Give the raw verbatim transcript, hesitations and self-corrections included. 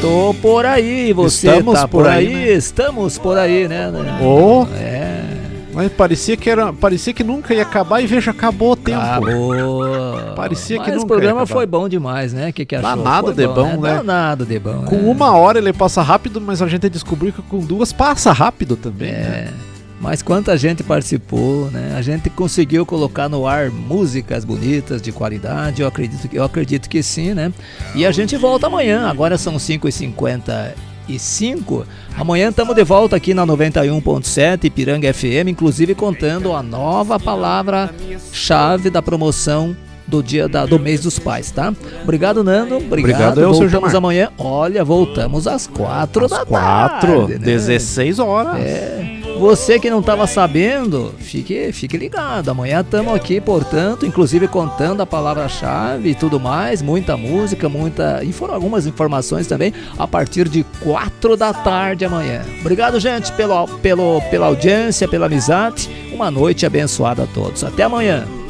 Tô por aí, você Estamos tá por por aí, aí, né? estamos por aí, né? Oh, É, mas parecia que, era, parecia que nunca ia acabar e veja, acabou o tempo. acabou. Parecia que Mas nunca o programa ia acabar. foi bom demais, né? Que que achou? Danado Foi de bom, né? Danado de bom. Com é. uma hora ele passa rápido, mas a gente descobriu que com duas passa rápido também, É. né? Mas quanta gente participou, né? A gente conseguiu colocar no ar músicas bonitas, de qualidade, eu acredito que, eu acredito que sim, né? E a gente volta amanhã, agora são cinco e cinquenta e cinco. Amanhã estamos de volta aqui na noventa e um ponto sete Ipiranga F M, inclusive contando a nova palavra-chave da promoção do dia da, do mês dos pais, tá? Obrigado, Nando. Obrigado. Obrigado, eu, seu voltamos Gilmar. amanhã. Olha, voltamos às quatro da Quatro, tarde. né? dezesseis horas. É. Você que não estava sabendo, fique, fique ligado. Amanhã estamos aqui, portanto, inclusive contando a palavra-chave e tudo mais. Muita música, muita infor- algumas informações também a partir de quatro da tarde amanhã. Obrigado, gente, pelo, pelo, pela audiência, pela amizade. Uma noite abençoada a todos. Até amanhã.